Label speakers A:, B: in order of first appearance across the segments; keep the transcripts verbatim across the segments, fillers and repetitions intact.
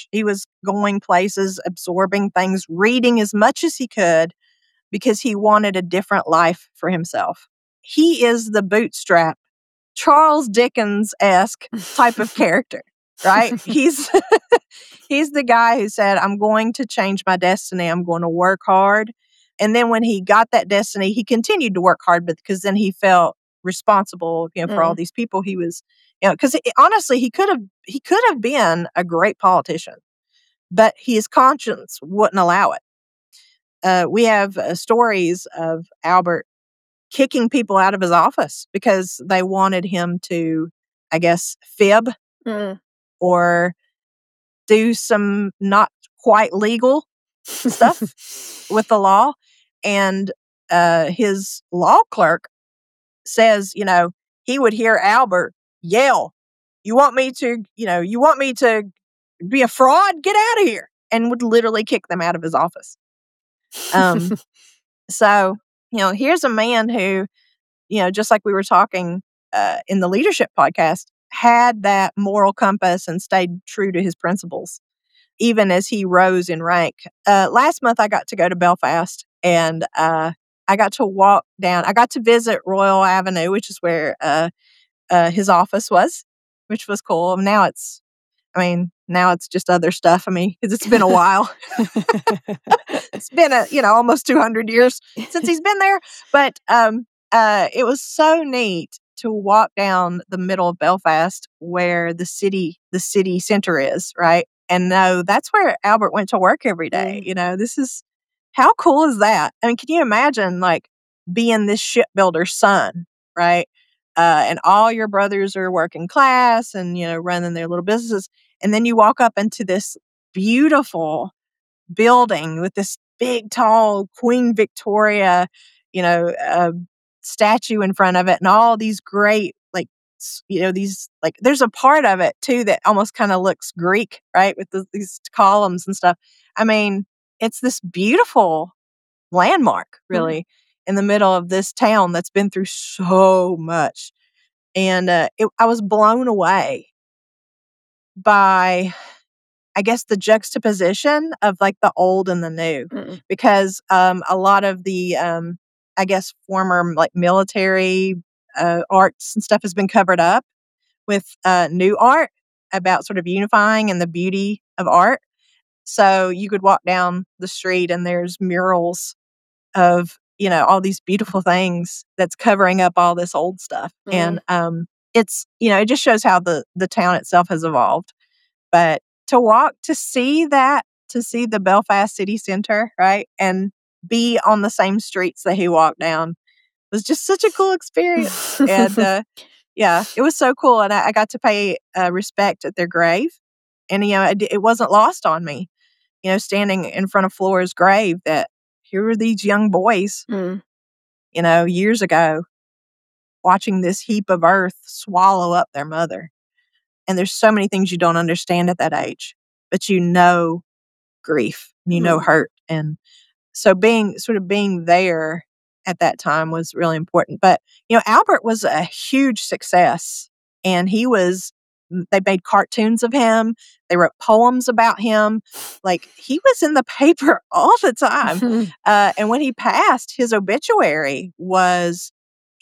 A: much. He was going places, absorbing things, reading as much as he could because he wanted a different life for himself. He is the bootstrap, Charles Dickens-esque type of character, right? He's he's the guy who said, I'm going to change my destiny. I'm going to work hard. And then when he got that destiny, he continued to work hard, but because then he felt responsible, you know, for
B: Mm.
A: all these people he was, you know, because honestly, he could have he could have been a great politician, but his conscience wouldn't allow it. Uh, we have uh, stories of Albert kicking people out of his office because they wanted him to, I guess, fib
B: Mm.
A: or do some not quite legal stuff with the law. And uh, his law clerk says, you know, he would hear Albert yell, you want me to, you know, you want me to be a fraud? Get out of here. And would literally kick them out of his office. Um, so, you know, here's a man who, you know, just like we were talking uh, in the leadership podcast, had that moral compass and stayed true to his principles, even as he rose in rank. Uh, last month, I got to go to Belfast and uh, I got to walk down. I got to visit Royal Avenue, which is where uh, uh, his office was, which was cool. Now it's, I mean, now it's just other stuff. I mean, because it's been a while. It's been, a, you know, almost two hundred years since he's been there. But um, uh, it was so neat to walk down the middle of Belfast where the city, the city center is, right? And know that's where Albert went to work every day.
B: Mm.
A: You know, this is, how cool is that? I mean, can you imagine like being this shipbuilder's son, right? Uh, and all your brothers are working class and, you know, running their little businesses. And then you walk up into this beautiful building with this big, tall Queen Victoria, you know, uh, statue in front of it and all these great, like, you know, these, like, there's a part of it too that almost kind of looks Greek, right? With the, these columns and stuff. I mean, it's this beautiful landmark, really, mm-hmm. in the middle of this town that's been through so much. And uh, it, I was blown away by, I guess, the juxtaposition of like the old and the new, mm-hmm. because um, a lot of the, um, I guess, former like military uh, arts and stuff has been covered up with uh, new art about sort of unifying and the beauty of art. So you could walk down the street and there's murals of, you know, all these beautiful things that's covering up all this old stuff. Mm. And um, it's, you know, it just shows how the, the town itself has evolved. But to walk, to see that, to see the Belfast city center, right, and be on the same streets that he walked down was just such a cool experience. and uh, yeah, it was so cool. And I, I got to pay uh, respect at their grave. And, you know, it, it wasn't lost on me, you know, standing in front of Flora's grave, that here were these young boys, mm. you know, years ago, watching this heap of earth swallow up their mother. And there's so many things you don't understand at that age, but you know grief, and you mm. know hurt. And so being sort of being there at that time was really important. But, you know, Albert was a huge success, and he was, they made cartoons of him. They wrote poems about him. Like, he was in the paper all the time. uh, and when he passed, his obituary was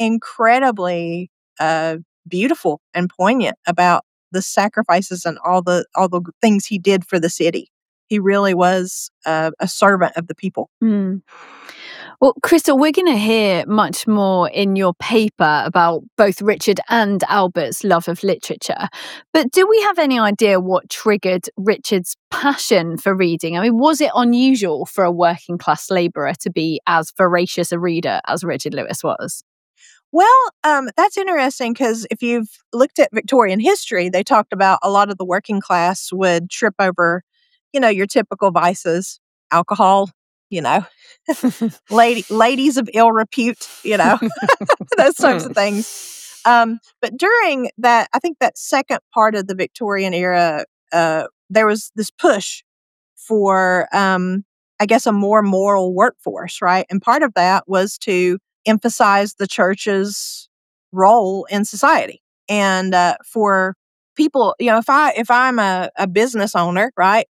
A: incredibly uh, beautiful and poignant about the sacrifices and all the all the things he did for the city. He really was uh, a servant of the people.
B: Mm. Well, Crystal, we're going to hear much more in your paper about both Richard and Albert's love of literature. But do we have any idea what triggered Richard's passion for reading? I mean, was it unusual for a working class labourer to be as voracious a reader as Richard Lewis was?
A: Well, um, that's interesting, because if you've looked at Victorian history, they talked about a lot of the working class would trip over, you know, your typical vices, alcohol, you know, lady, ladies of ill repute, you know, those types of things. Um, but during that, I think that second part of the Victorian era, uh, there was this push for, um, I guess, a more moral workforce, right? And part of that was to emphasize the church's role in society. And uh, for people, you know, if I if I'm a, a business owner, right,